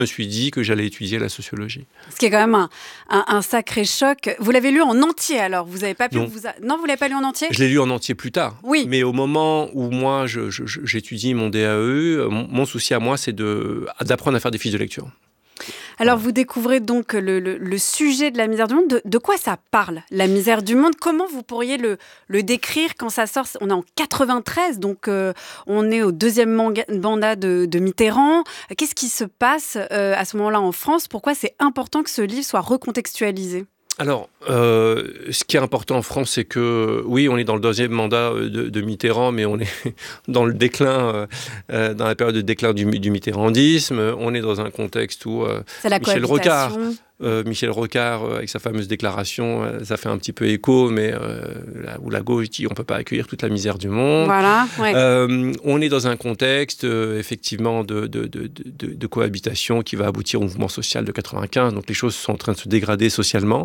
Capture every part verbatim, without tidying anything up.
me suis dit que j'allais étudier la sociologie. Ce qui est quand même un, un, un sacré choc. Vous l'avez lu en entier alors? Vous n'avez pas pu non. vous a... non, vous l'avez pas lu en entier? Je l'ai lu en entier plus tard. Oui. Mais au moment où moi, je, je, j'étudie mon D A E, mon, mon souci à moi, c'est de, d'apprendre à faire des fiches de lecture. Alors, vous découvrez donc le, le, le sujet de la misère du monde. De, de quoi ça parle, la misère du monde? Comment vous pourriez le, le décrire quand ça sort? On est en quatre-vingt-treize, donc euh, on est au deuxième manga, mandat de, de Mitterrand. Qu'est-ce qui se passe euh, à ce moment-là en France? Pourquoi c'est important que ce livre soit recontextualisé? Alors, euh, ce qui est important en France, c'est que, oui, on est dans le deuxième mandat de, de Mitterrand, mais on est dans le déclin, euh, dans la période de déclin du, du mitterrandisme. On est dans un contexte où euh, Michel Rocard... Euh, Michel Rocard, euh, avec sa fameuse déclaration, euh, ça fait un petit peu écho, mais euh, là où la gauche dit on ne peut pas accueillir toute la misère du monde. Voilà, ouais. euh, on est dans un contexte, euh, effectivement, de, de, de, de, de cohabitation qui va aboutir au mouvement social de quatre-vingt-quinze. Donc les choses sont en train de se dégrader socialement.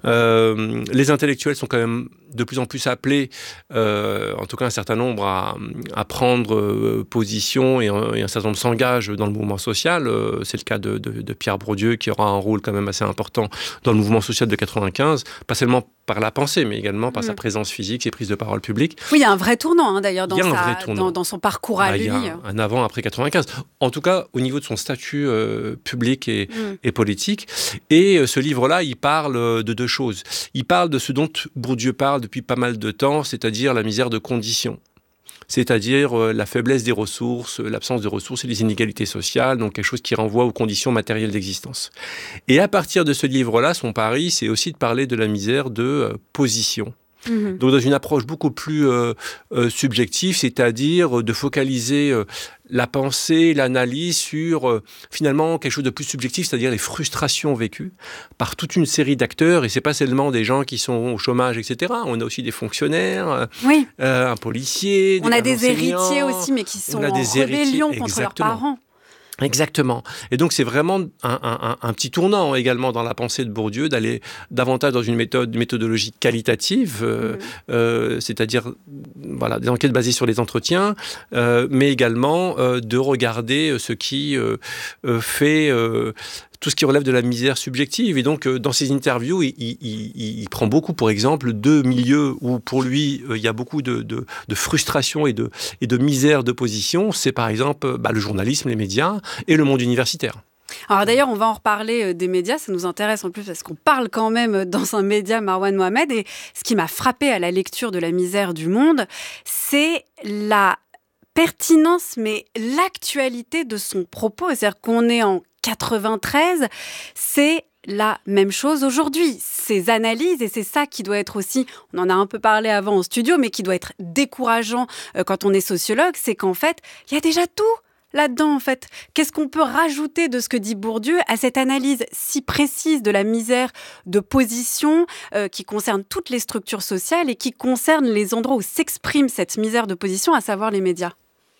Euh, les intellectuels sont quand même de plus en plus appelés, euh, en tout cas un certain nombre, à, à prendre euh, position et, et un certain nombre s'engagent dans le mouvement social. Euh, c'est le cas de, de, de Pierre Bourdieu, qui aura un rôle quand même assez important dans le mouvement social de quatre-vingt-quinze, pas seulement par la pensée, mais également par mmh. sa présence physique, ses prises de parole publiques. Oui, il y a un vrai tournant, hein, d'ailleurs, dans, sa, dans, dans son parcours à bah, lui. Il y a un, un avant, après quatre-vingt-quinze. En tout cas, au niveau de son statut euh, public et, mmh. et politique. Et euh, ce livre-là, il parle de deux choses. Il parle de ce dont Bourdieu parle depuis pas mal de temps, c'est-à-dire la misère de conditions. C'est-à-dire euh, la faiblesse des ressources, l'absence de ressources et les inégalités sociales, donc quelque chose qui renvoie aux conditions matérielles d'existence. Et à partir de ce livre-là, son pari, c'est aussi de parler de la misère de euh, position. Mmh. Donc dans une approche beaucoup plus euh, euh, subjective, c'est-à-dire de focaliser euh, la pensée, l'analyse sur euh, finalement quelque chose de plus subjectif, c'est-à-dire les frustrations vécues par toute une série d'acteurs, et c'est pas seulement des gens qui sont au chômage, et cetera. On a aussi des fonctionnaires, oui. euh, un policier, on des, a un des enseignant, héritiers aussi, mais qui sont en rébellion contre leurs parents. Exactement. Et donc, c'est vraiment un, un, un petit tournant également dans la pensée de Bourdieu, d'aller davantage dans une méthode, méthodologie qualitative, euh, mmh. euh, c'est-à-dire voilà, des enquêtes basées sur les entretiens, euh, mais également euh, de regarder ce qui euh, euh, fait... Euh, tout ce qui relève de la misère subjective. Et donc, euh, dans ses interviews, il, il, il, il prend beaucoup, pour exemple, deux milieux où, pour lui, euh, il y a beaucoup de, de, de frustration et de, et de misère de position. C'est, par exemple, bah, le journalisme, les médias et le monde universitaire. Alors d'ailleurs, on va en reparler des médias, ça nous intéresse en plus parce qu'on parle quand même dans un média, Marouane Mohamed. Et ce qui m'a frappé à la lecture de La misère du monde, c'est la pertinence, mais l'actualité de son propos. C'est-à-dire qu'on est en quatre-vingt-treize, c'est la même chose aujourd'hui. Ces analyses, et c'est ça qui doit être aussi, on en a un peu parlé avant en studio, mais qui doit être décourageant euh, quand on est sociologue, c'est qu'en fait, il y a déjà tout là-dedans, en fait. Qu'est-ce qu'on peut rajouter de ce que dit Bourdieu à cette analyse si précise de la misère de position euh, qui concerne toutes les structures sociales et qui concerne les endroits où s'exprime cette misère de position, à savoir les médias?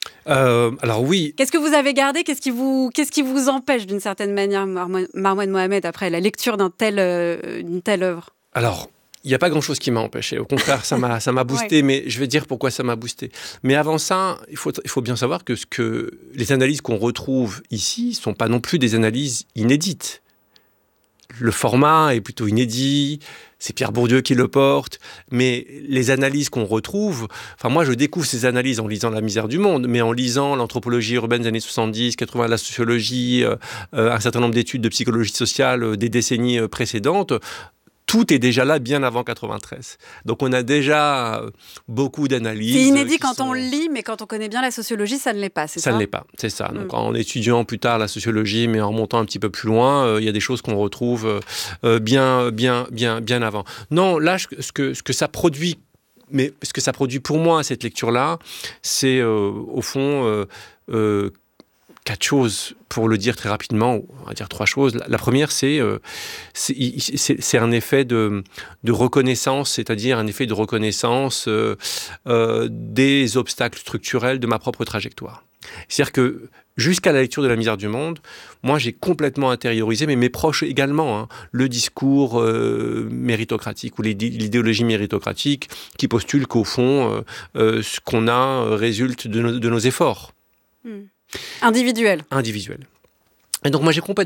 Euh, alors oui. Qu'est-ce que vous avez gardé? Qu'est-ce qui vous, qu'est-ce qui vous empêche d'une certaine manière, Marouane Mohamed, après la lecture d'un tel, euh, d'une telle œuvre? Alors, il n'y a pas grand-chose qui m'a empêché. Au contraire, ça m'a, ça m'a boosté, ouais. Mais je vais dire pourquoi ça m'a boosté. Mais avant ça, il faut, il faut bien savoir que, ce que les analyses qu'on retrouve ici ne sont pas non plus des analyses inédites. Le format est plutôt inédit, c'est Pierre Bourdieu qui le porte, mais les analyses qu'on retrouve, enfin moi je découvre ces analyses en lisant La misère du monde, mais en lisant l'anthropologie urbaine des années soixante-dix, quatre-vingts, la sociologie, euh, un certain nombre d'études de psychologie sociale euh, des décennies précédentes, tout est déjà là bien avant quatre-vingt-treize. Donc on a déjà beaucoup d'analyses. C'est inédit quand sont... on lit, mais quand on connaît bien la sociologie, ça ne l'est pas, c'est ça? Ça ne l'est pas, c'est ça. Donc mm. en étudiant plus tard la sociologie, mais en remontant un petit peu plus loin, il euh, y a des choses qu'on retrouve euh, bien, bien, bien, bien avant. Non, là, ce que, ce que ça produit, mais ce que ça produit pour moi, cette lecture-là, c'est euh, au fond... Euh, euh, quatre choses, pour le dire très rapidement, on va dire trois choses. La première, c'est, euh, c'est, c'est, c'est un effet de, de reconnaissance, c'est-à-dire un effet de reconnaissance euh, euh, des obstacles structurels de ma propre trajectoire. C'est-à-dire que jusqu'à la lecture de La misère du monde, moi j'ai complètement intériorisé, mais mes proches également, hein, le discours euh, méritocratique ou l'idéologie méritocratique qui postule qu'au fond, euh, euh, ce qu'on a résulte de nos, de nos efforts. Mmh. Individuel. Individuel. Et donc moi j'ai complètement